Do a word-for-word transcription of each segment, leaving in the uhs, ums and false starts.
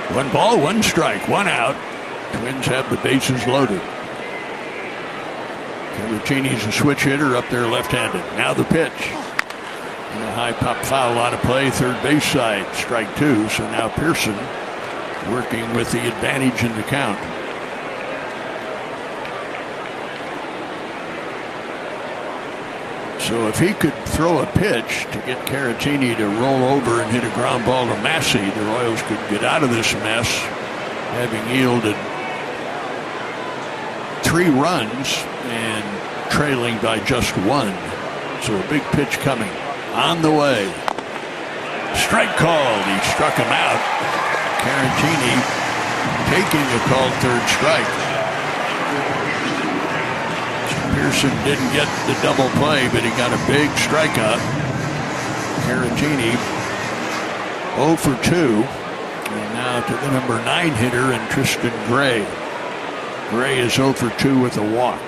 One ball, one strike, one out. Twins have the bases loaded. Caratini's a switch hitter up there left-handed. Now the pitch. And a high pop foul out of play, third base side, strike two. So now Pearson working with the advantage in the count. So if he could throw a pitch to get Caratini to roll over and hit a ground ball to Massey, the Royals could get out of this mess, having yielded three runs and trailing by just one. So a big pitch coming on the way. Strike called. He struck him out. Caratini taking a called third strike. Pearson didn't get the double play, but he got a big strikeout. Caratini oh for two. And now to the number nine hitter and Tristan Gray. Gray is oh for two with a walk.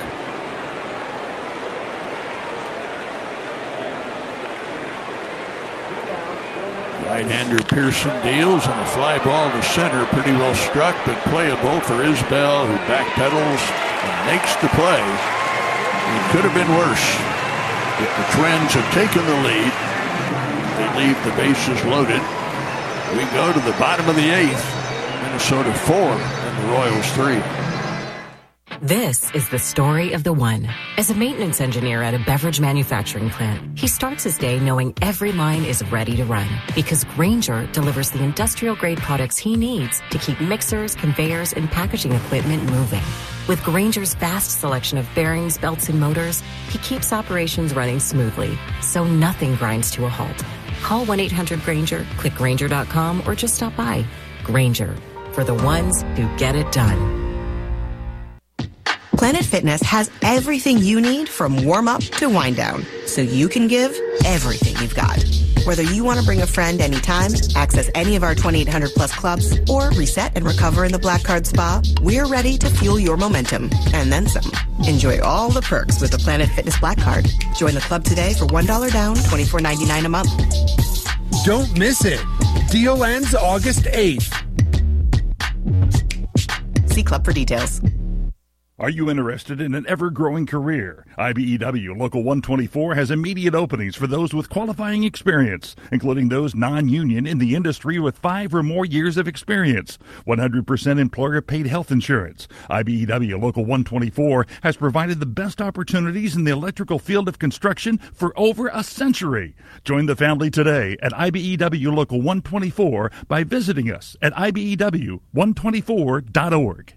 Right-hander Pearson deals on a fly ball to center, pretty well struck, but playable for Isbell, who backpedals and makes the play. It could have been worse if the Twins have taken the lead. They leave the bases loaded. We go to the bottom of the eighth. Minnesota four and the Royals three. This is the story of the one. As a maintenance engineer at a beverage manufacturing plant, he starts his day knowing every line is ready to run because Grainger delivers the industrial-grade products he needs to keep mixers, conveyors, and packaging equipment moving. With Grainger's vast selection of bearings, belts, and motors, he keeps operations running smoothly, so nothing grinds to a halt. Call one eight hundred Grainger, click Grainger dot com, or just stop by. Grainger, for the ones who get it done. Planet Fitness has everything you need from warm-up to wind-down, so you can give everything you've got. Whether you want to bring a friend anytime, access any of our twenty-eight hundred plus clubs, or reset and recover in the Black Card Spa, we're ready to fuel your momentum, and then some. Enjoy all the perks with the Planet Fitness Black Card. Join the club today for one dollar down, twenty-four ninety-nine a month. Don't miss it. Deal ends August eighth. See club for details. Are you interested in an ever-growing career? I B E W Local one twenty-four has immediate openings for those with qualifying experience, including those non-union in the industry with five or more years of experience. one hundred percent employer-paid health insurance. I B E W Local one twenty-four has provided the best opportunities in the electrical field of construction for over a century. Join the family today at I B E W Local one twenty-four by visiting us at I B E W one twenty-four dot org.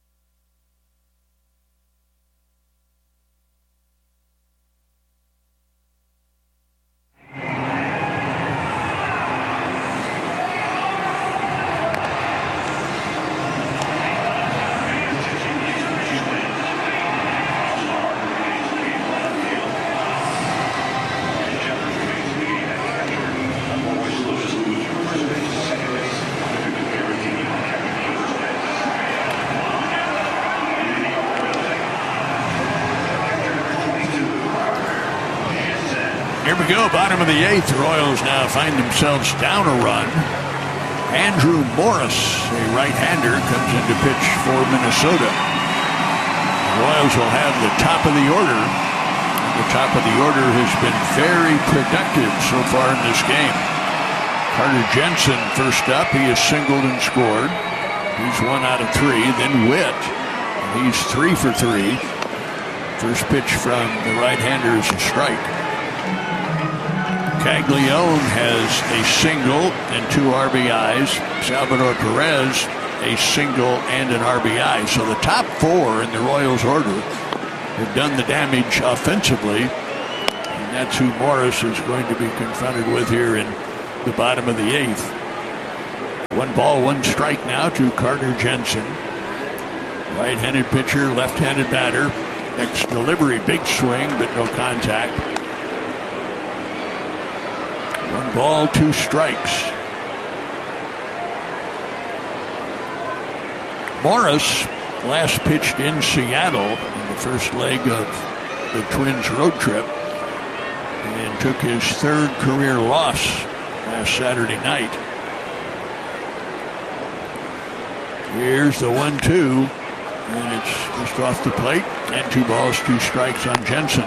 Here we go, bottom of the eighth. The Royals now find themselves down a run. Andrew Morris, a right-hander, comes in to pitch for Minnesota. The Royals will have the top of the order. And the top of the order has been very productive so far in this game. Carter Jensen first up. He has singled and scored. He's one out of three. Then Witt. And he's three for three. First pitch from the right-hander is a strike. Caglione has a single and two R B Is. Salvador Perez, a single and an R B I. So the top four in the Royals order have done the damage offensively. And that's who Morris is going to be confronted with here in the bottom of the eighth. One ball, one strike now to Carter Jensen. Right-handed pitcher, left-handed batter. Next delivery, big swing, but no contact. One ball, two strikes. Morris last pitched in Seattle in the first leg of the Twins road trip and took his third career loss last Saturday night. Here's the one two, and it's just off the plate, and two balls, two strikes on Jensen.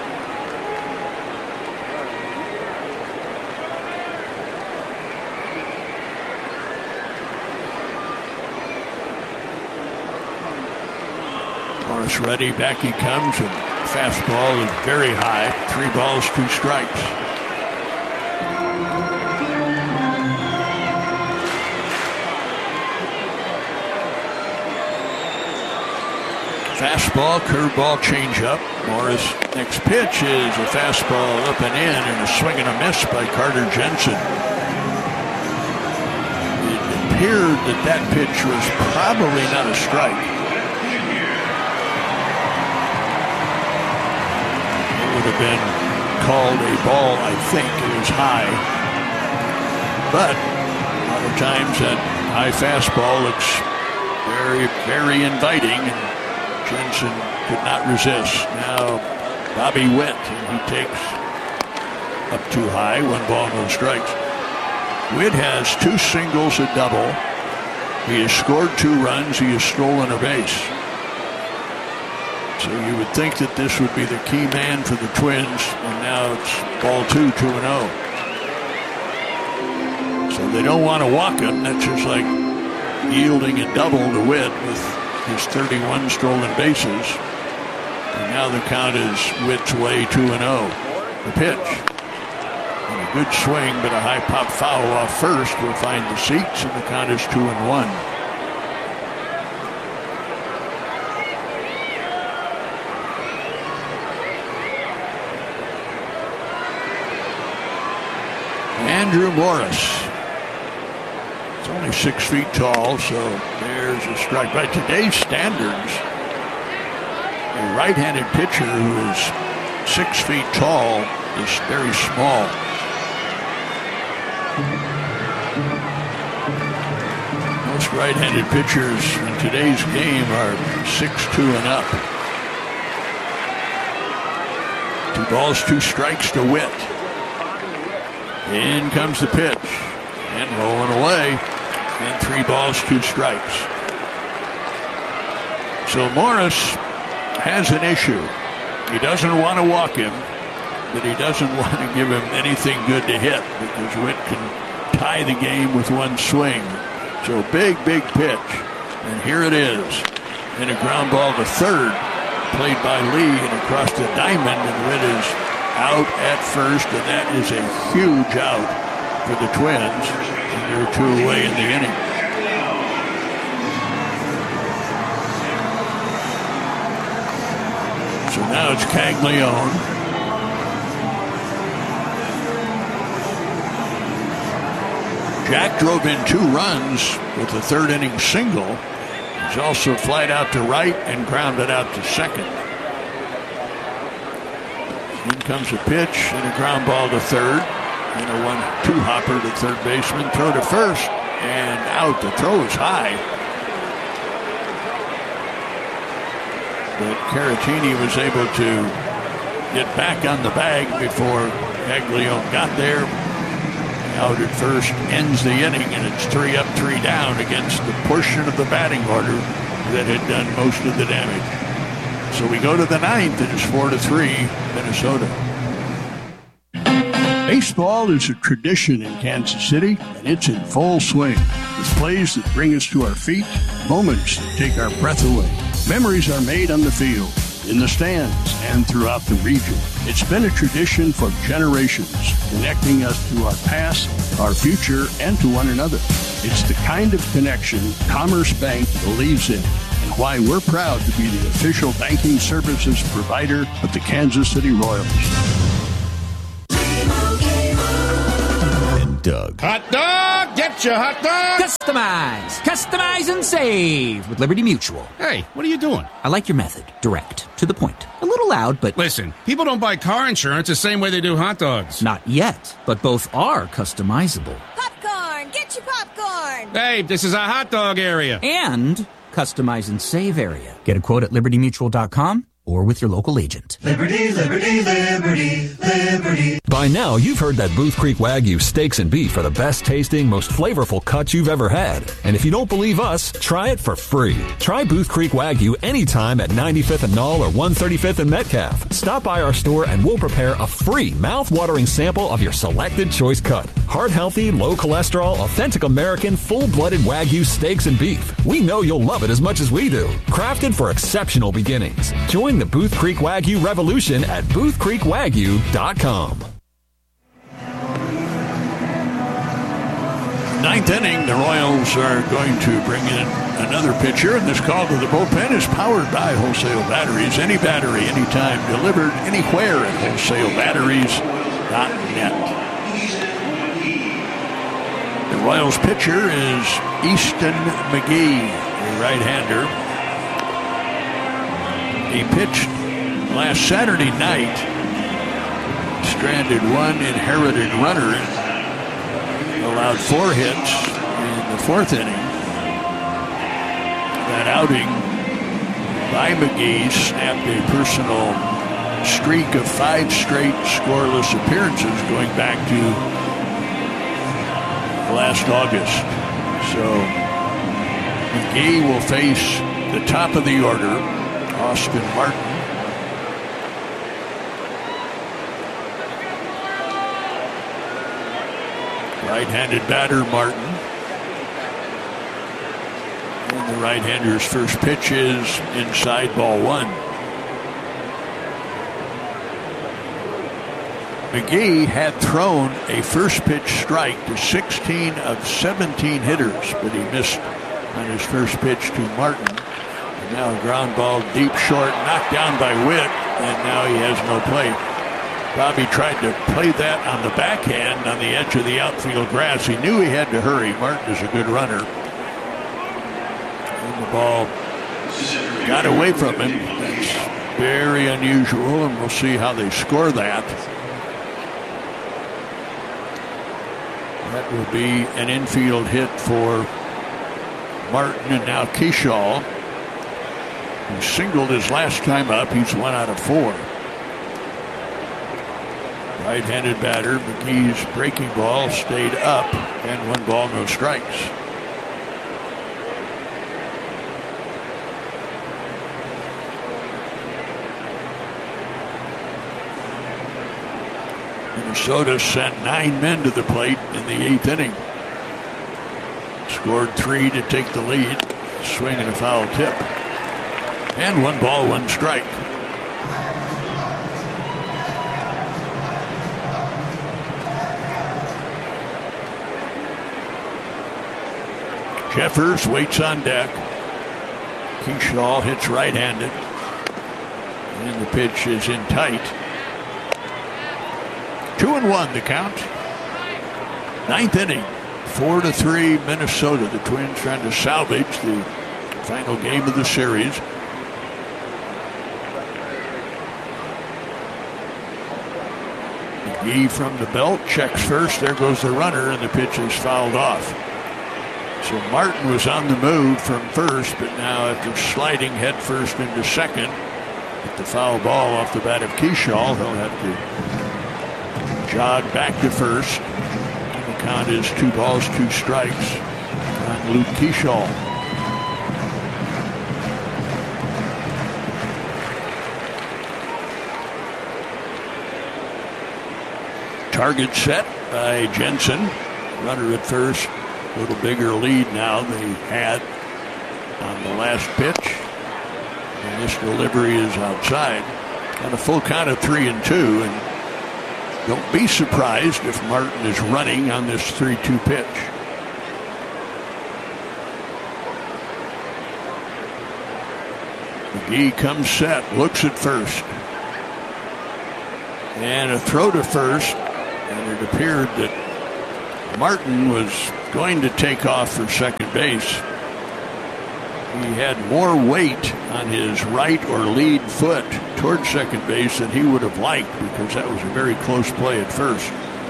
Morris ready, back he comes, and fastball is very high. Three balls, two strikes. Fastball, curveball, changeup. Morris' next pitch is a fastball up and in, and a swing and a miss by Carter Jensen. It appeared that that pitch was probably not a strike. It would have been called a ball, I think. It was high. But a lot of times that high fastball looks very, very inviting, and Jensen could not resist. Now Bobby Witt, and he takes up too high. One ball, no strikes. Witt has two singles, a double. He has scored two runs. He has stolen a base. So you would think that this would be the key man for the Twins, and now it's ball two, two and oh. So they don't want to walk him. That's just like yielding a double to Witt with his thirty-one stolen bases. And now the count is Witt's way, two and oh. The pitch. And a good swing, but a high pop foul off first will find the seats, and the count is two and one. Andrew Morris. It's only six feet tall, so there's a strike. By today's standards, a right-handed pitcher who is six feet tall is very small. Most right-handed pitchers in today's game are six two and up. Two balls, two strikes to Witt. In comes the pitch, and rolling away. And three balls, two strikes. So Morris has an issue. He doesn't want to walk him, but he doesn't want to give him anything good to hit, because Witt can tie the game with one swing. So big, big pitch. And here it is. And a ground ball to third, played by Lee, and across the diamond, and Witt is out at first, and that is a huge out for the Twins. And they're two away in the inning. So now it's Caglione. Jack drove in two runs with the third inning single. He's also flied out to right and grounded out to second. In comes a pitch and a ground ball to third. And a one two hopper to third baseman. Throw to first and out. The throw is high. But Caratini was able to get back on the bag before Caglione got there. Out at first ends the inning, and it's three up, three down against the portion of the batting order that had done most of the damage. So we go to the ninth, and it's four to three, Minnesota. Baseball is a tradition in Kansas City, and it's in full swing. With plays that bring us to our feet, moments that take our breath away. Memories are made on the field, in the stands, and throughout the region. It's been a tradition for generations, connecting us to our past, our future, and to one another. It's the kind of connection Commerce Bank believes in, and why we're proud to be the official banking services provider of the Kansas City Royals. And Doug. Hot dog! Get your hot dog! Customize! Customize and save with Liberty Mutual. Hey, what are you doing? I like your method. Direct. To the point. A little loud, but... Listen, people don't buy car insurance the same way they do hot dogs. Not yet, but both are customizable. Popcorn! Get your popcorn! Hey, this is a hot dog area. And customize and save area. Get a quote at liberty mutual dot com or with your local agent. Liberty, liberty, liberty, liberty. By now, you've heard that Booth Creek Wagyu steaks and beef are the best tasting, most flavorful cuts you've ever had. And if you don't believe us, try it for free. Try Booth Creek Wagyu anytime at ninety-fifth and Knoll or one thirty-fifth and Metcalf. Stop by our store and we'll prepare a free mouth-watering sample of your selected choice cut. Heart-healthy, low-cholesterol, authentic American, full-blooded Wagyu steaks and beef. We know you'll love it as much as we do. Crafted for exceptional beginnings. Join the Booth Creek Wagyu revolution at booth creek wagyu dot com. Ninth inning, the Royals are going to bring in another pitcher, and this call to the bullpen is powered by Wholesale Batteries. Any battery, anytime, delivered anywhere at wholesale batteries dot net. The Royals pitcher is Easton McGee, a right-hander. He pitched last Saturday night, stranded one inherited runner, allowed four hits in the fourth inning. That outing by McGee snapped a personal streak of five straight scoreless appearances going back to last August. So McGee will face the top of the order, Austin Martin. Right-handed batter Martin. And the right-hander's first pitch is inside, ball one. McGee had thrown a first pitch strike to sixteen of seventeen hitters, but he missed on his first pitch to Martin. And now a ground ball deep short, knocked down by Witt, and now he has no play. Bobby tried to play that on the backhand on the edge of the outfield grass. He knew he had to hurry. Martin is a good runner. And the ball got away from him. That's very unusual, and we'll see how they score that. That will be an infield hit for Martin, and now Keyshaw, who singled his last time up. He's one out of four. Right-handed batter, McGee's breaking ball stayed up, and one ball, no strikes. Minnesota sent nine men to the plate in the eighth inning. Scored three to take the lead. Swing and a foul tip. And one ball, one strike. Jeffers waits on deck. Keyshaw hits right-handed. And the pitch is in tight. Two and one, the count. Ninth inning. Four to three, Minnesota. The Twins trying to salvage the final game of the series. McGee from the belt checks first. There goes the runner, and the pitch is fouled off. So Martin was on the move from first, but now after sliding headfirst into second, with the foul ball off the bat of Keyshaw, he'll have to jog back to first. And the count is two balls, two strikes on Luke Keyshaw. Target set by Jensen. Runner at first. A little bigger lead now than he had on the last pitch. And this delivery is outside. On a full count of three and two. And don't be surprised if Martin is running on this three two pitch. McGee comes set, looks at first. And a throw to first. And it appeared that Martin was going to take off for second base. He had more weight on his right or lead foot towards second base than he would have liked, because that was a very close play at first.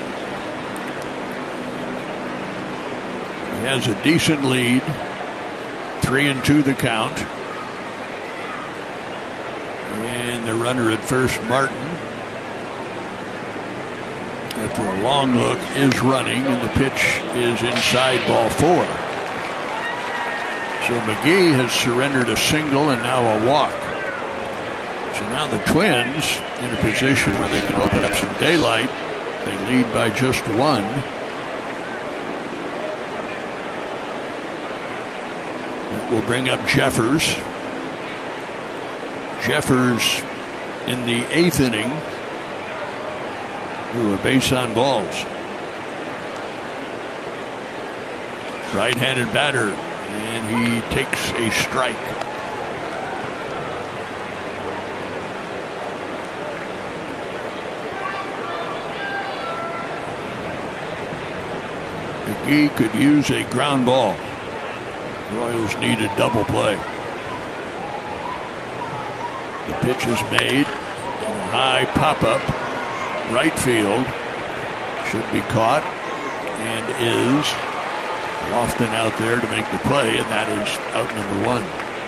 He has a decent lead. Three and two the count. And the runner at first, Martin, after a long look, is running, and the pitch is inside, ball four. So McGee has surrendered a single and now a walk. So now the Twins in a position where they can open up some daylight. They lead by just one. That will bring up Jeffers. Jeffers in the eighth inning drew a base on balls. Right-handed batter, and he takes a strike. McGee could use a ground ball. Royals need a double play. The pitch is made. A high pop-up. Right field. Should be caught. And is. Lofton out there to make the play, and that is out number one.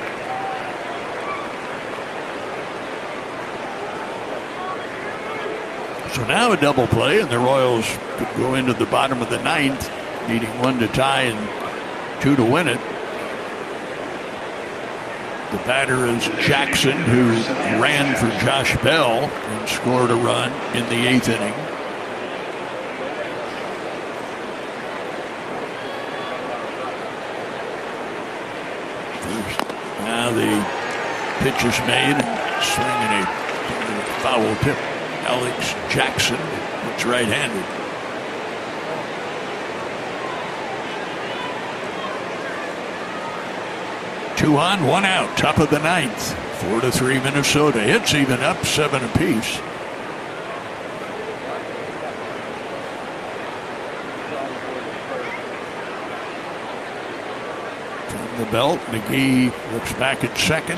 So now a double play, and the Royals could go into the bottom of the ninth, needing one to tie and two to win it. The batter is Jackson, who ran for Josh Bell and scored a run in the eighth inning. First, now the pitch is made, swinging a foul tip. Alex Jackson, it's right-handed. Two on, one out, top of the ninth. Four to three Minnesota. It's even up, seven apiece. From the belt, McGee looks back at second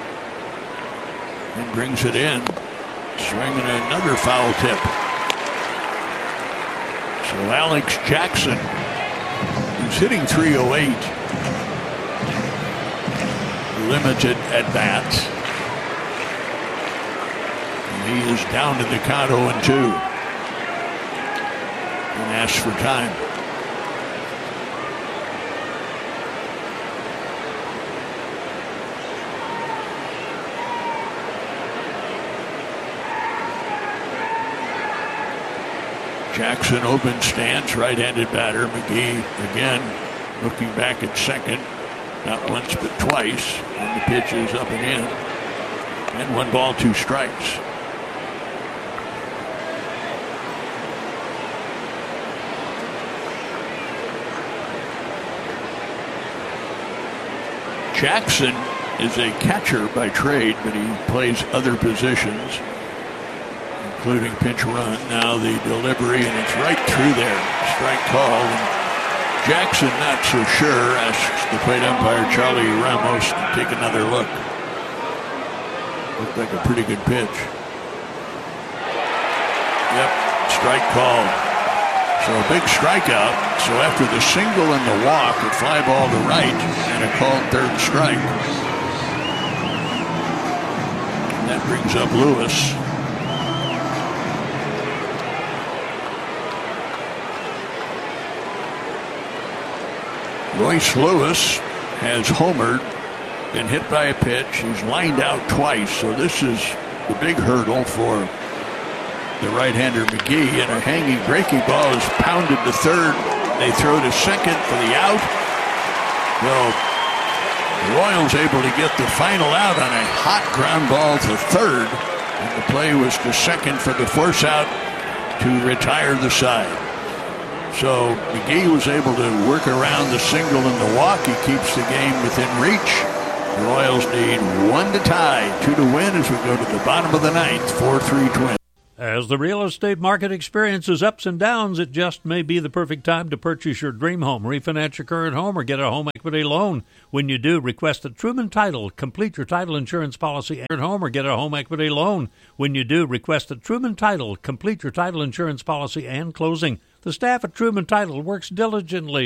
and brings it in. Swinging another foul tip. So Alex Jackson, who's hitting three oh eight, limited at bats. And he is down to the count oh and two. And asks for time. Jackson open stance, right-handed batter. McGee again looking back at second. Not once but twice. And the pitch is up and in. And one ball, two strikes. Jackson is a catcher by trade, but he plays other positions, including pinch run. Now the delivery, and it's right through there. Strike call. And Jackson not so sure, asks the plate umpire Charlie Ramos to take another look. Looked like a pretty good pitch. Yep, strike call. So a big strikeout. So after the single and the walk, a fly ball to right and a called third strike. And that brings up Lewis. Royce Lewis has homered, been hit by a pitch. He's lined out twice, so this is the big hurdle for the right-hander McGee. And a hanging breaking ball is pounded to third. They throw to second for the out. Well, the Royals able to get the final out on a hot ground ball to third. And the play was to second for the force out to retire the side. So McGee was able to work around the single and the walk. He keeps the game within reach. The Royals need one to tie, two to win as we go to the bottom of the ninth, four three Twins. As the real estate market experiences ups and downs, it just may be the perfect time to purchase your dream home, refinance your current home, or get a home equity loan. When you do, request a Truman Title. Complete your title insurance policy at home or get a home equity loan. When you do, request a Truman Title. Complete your title insurance policy and closing. The staff at Truman Title works diligently